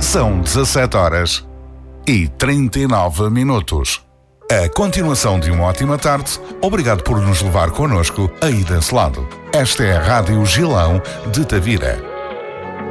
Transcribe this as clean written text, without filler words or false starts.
São 17h39. A continuação de uma ótima tarde. Obrigado por nos levar connosco aí desse lado. Esta é a Rádio Gilão de Tavira.